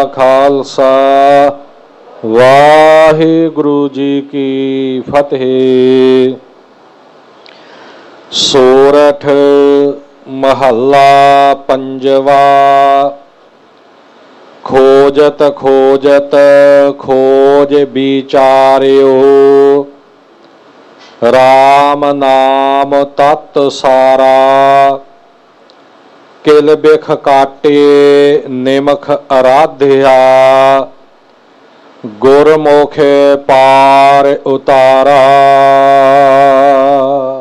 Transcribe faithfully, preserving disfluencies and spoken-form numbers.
ਖਾਲਸਾ ਵਾਹਿਗੁਰੂ ਜੀ ਕੀ ਫਤਿਹ। ਸੋਰਠ ਮਹੱਲਾ ਪੰਜਵਾ। ਖੋਜਤ ਖੋਜਤ ਖੋਜ ਵਿਚਾਰਿਓ, ਰਾਮ ਨਾਮ ਤਤ ਸਾਰਾ। ਕਿਲ ਬਿਖ ਕਾਟੇ ਨਿਮਖ ਅਰਾਧਿਆ, ਗੁਰਮੁਖ ਪਾਰ ਉਤਾਰਾ।